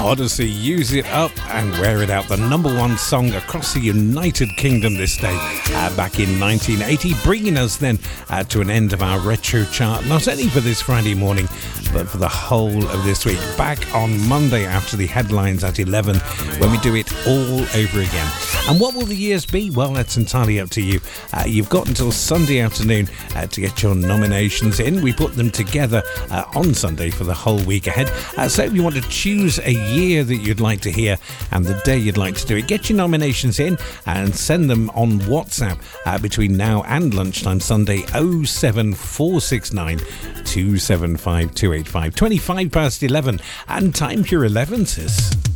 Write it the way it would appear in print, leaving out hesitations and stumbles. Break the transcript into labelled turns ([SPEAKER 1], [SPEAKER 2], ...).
[SPEAKER 1] Odyssey, Use It Up and Wear It Out, the number one song across the United Kingdom this day, back in 1980, bringing us then to an end of our retro chart, not only for this Friday morning, but for the whole of this week. Back on Monday after the headlines at 11, when we do it all over again. And what will the years be? Well, that's entirely up to you. You've got until Sunday afternoon to get your nominations in. We put them together on Sunday for the whole week ahead. So if you want to choose a year that you'd like to hear and the day you'd like to do it, get your nominations in and send them on WhatsApp between now and lunchtime Sunday, 07469 275 285. 25 past 11, and time for your 11, sis.